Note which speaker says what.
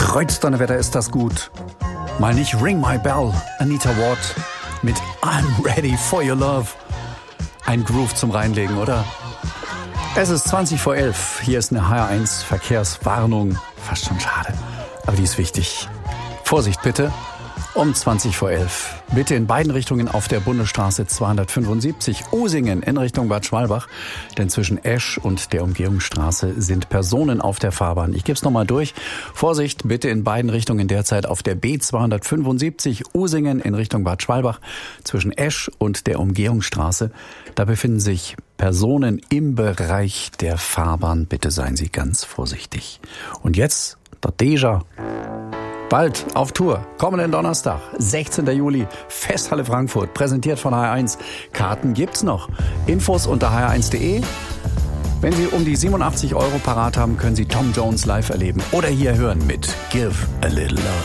Speaker 1: Kreuzdonnerwetter, ist das gut. Mal nicht Ring My Bell, Anita Ward mit I'm Ready for Your Love. Ein Groove zum Reinlegen, oder? Es ist 20 vor 11. Hier ist eine HR1 Verkehrswarnung. Fast schon schade, aber die ist wichtig. Vorsicht bitte. Um 20 vor 11. Bitte in beiden Richtungen auf der Bundesstraße 275 Usingen in Richtung Bad Schwalbach. Denn zwischen Esch und der Umgehungsstraße sind Personen auf der Fahrbahn. Ich gebe es nochmal durch. Vorsicht bitte in beiden Richtungen derzeit auf der B275 Usingen in Richtung Bad Schwalbach. Zwischen Esch und der Umgehungsstraße. Da befinden sich Personen im Bereich der Fahrbahn. Bitte seien Sie ganz vorsichtig. Und jetzt der Deja. Bald auf Tour, kommenden Donnerstag, 16. Juli, Festhalle Frankfurt, präsentiert von HR1. Karten gibt's noch. Infos unter hr1.de. Wenn Sie um die 87 € parat haben, können Sie Tom Jones live erleben oder hier hören mit Give a Little Love.